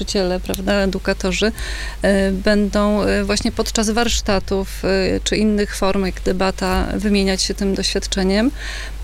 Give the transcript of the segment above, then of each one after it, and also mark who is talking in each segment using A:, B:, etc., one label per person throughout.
A: nauczyciele, prawda, edukatorzy, będą właśnie podczas warsztatów czy innych form, jak debata, wymieniać się tym doświadczeniem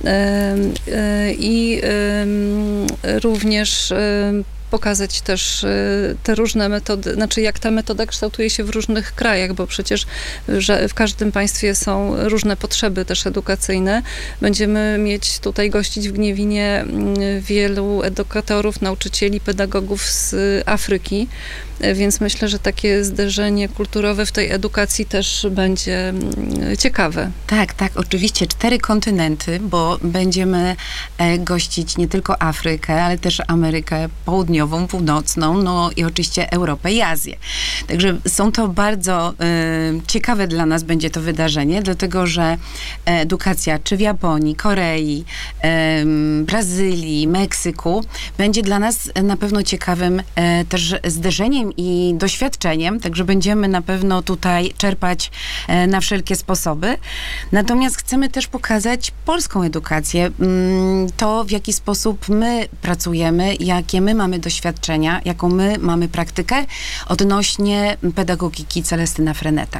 A: i również pokazać też te różne metody, znaczy jak ta metoda kształtuje się w różnych krajach, bo przecież że w każdym państwie są różne potrzeby też edukacyjne. Będziemy mieć tutaj gościć w Gniewinie wielu edukatorów, nauczycieli, pedagogów z Afryki, więc myślę, że takie zderzenie kulturowe w tej edukacji też będzie ciekawe.
B: Tak, oczywiście 4 kontynenty, bo będziemy gościć nie tylko Afrykę, ale też Amerykę Południową, Północną, no i oczywiście Europę i Azję. Także są to bardzo ciekawe dla nas będzie to wydarzenie, dlatego że edukacja czy w Japonii, Korei, Brazylii, Meksyku będzie dla nas na pewno ciekawym też zderzeniem i doświadczeniem, także będziemy na pewno tutaj czerpać na wszelkie sposoby. Natomiast chcemy też pokazać polską edukację, to w jaki sposób my pracujemy, jakie my mamy doświadczenia, jaką my mamy praktykę odnośnie pedagogiki Celestyna Freneta.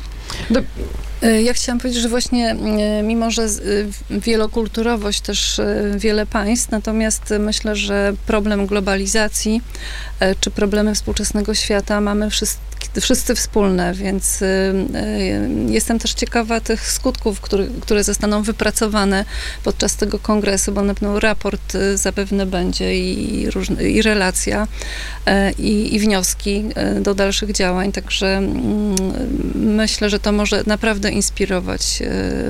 A: Ja chciałam powiedzieć, że właśnie mimo, że wielokulturowość też wiele państw, natomiast myślę, że problem globalizacji czy problemy współczesnego świata mamy wszyscy wspólne, więc jestem też ciekawa tych skutków, które zostaną wypracowane podczas tego kongresu, bo na pewno raport zapewne będzie i relacja, i wnioski do dalszych działań, także myślę, że to może naprawdę inspirować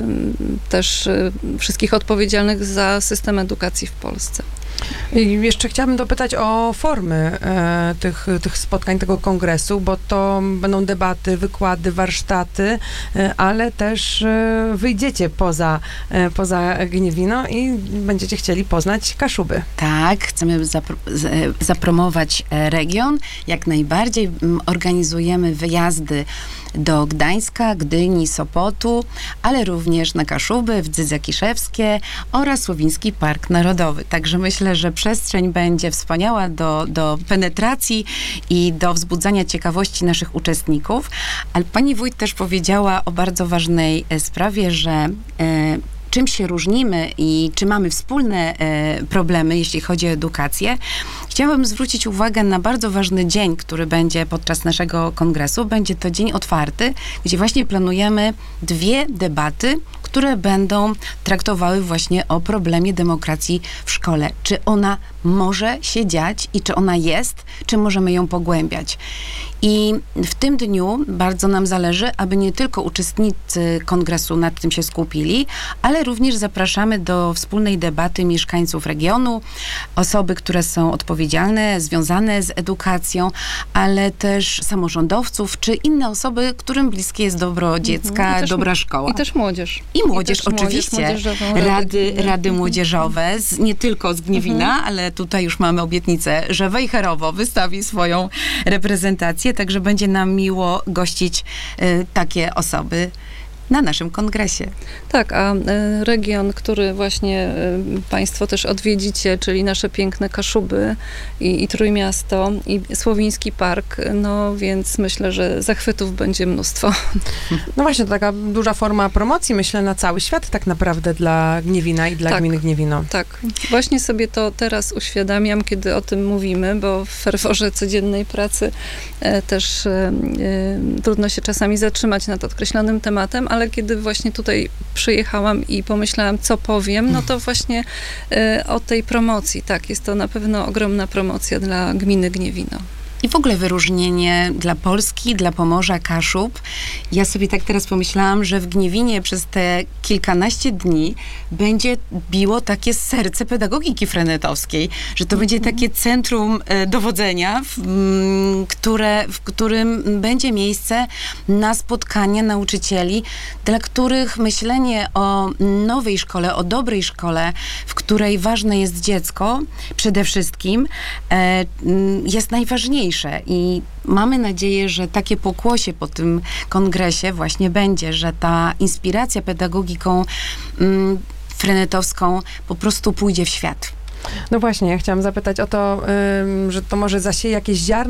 A: też wszystkich odpowiedzialnych za system edukacji w Polsce.
C: I jeszcze chciałabym dopytać o formy tych spotkań, tego kongresu, bo to będą debaty, wykłady, warsztaty, ale też wyjdziecie poza Gniewino i będziecie chcieli poznać Kaszuby.
B: Tak, chcemy zapromować region. Jak najbardziej organizujemy wyjazdy do Gdańska, Gdyni, Sopotu, ale również na Kaszuby, w Dzydze Kiszewskie oraz Słowiński Park Narodowy. Także myślę, że przestrzeń będzie wspaniała do penetracji i do wzbudzania ciekawości naszych uczestników. Ale pani wójt też powiedziała o bardzo ważnej sprawie, że czym się różnimy i czy mamy wspólne problemy, jeśli chodzi o edukację. Chciałabym zwrócić uwagę na bardzo ważny dzień, który będzie podczas naszego kongresu. Będzie to dzień otwarty, gdzie właśnie planujemy 2 debaty, które będą traktowały właśnie o problemie demokracji w szkole. Czy ona może się dziać i czy ona jest, czy możemy ją pogłębiać. I w tym dniu bardzo nam zależy, aby nie tylko uczestnicy kongresu nad tym się skupili, ale również zapraszamy do wspólnej debaty mieszkańców regionu, osoby, które są odpowiedzialne, związane z edukacją, ale też samorządowców, czy inne osoby, którym bliskie jest dobro dziecka, dobra szkoła.
A: I też młodzież.
B: I młodzież, oczywiście. Rady młodzieżowe, nie tylko z Gniewina, ale tutaj już mamy obietnicę, że Wejherowo wystawi swoją reprezentację, także będzie nam miło gościć takie osoby na naszym kongresie.
A: Tak, a region, który właśnie państwo też odwiedzicie, czyli nasze piękne Kaszuby i Trójmiasto i Słowiński Park, no więc myślę, że zachwytów będzie mnóstwo.
C: No właśnie, to taka duża forma promocji, myślę, na cały świat tak naprawdę dla Gniewina i dla gminy Gniewino.
A: Tak, właśnie sobie to teraz uświadamiam, kiedy o tym mówimy, bo w ferworze codziennej pracy też trudno się czasami zatrzymać nad określonym tematem, ale kiedy właśnie tutaj przyjechałam i pomyślałam, co powiem, no to właśnie o tej promocji. Tak, jest to na pewno ogromna promocja dla gminy Gniewino.
B: I w ogóle wyróżnienie dla Polski, dla Pomorza, Kaszub. Ja sobie tak teraz pomyślałam, że w Gniewinie przez te kilkanaście dni będzie biło takie serce pedagogiki frenetowskiej, że to będzie takie centrum dowodzenia, w którym będzie miejsce na spotkania nauczycieli, dla których myślenie o nowej szkole, o dobrej szkole, w której ważne jest dziecko przede wszystkim, jest najważniejsze. I mamy nadzieję, że takie pokłosie po tym kongresie właśnie będzie, że ta inspiracja pedagogiką frenetowską po prostu pójdzie w świat.
C: No właśnie, ja chciałam zapytać o to, że to może zasieje jakieś ziarno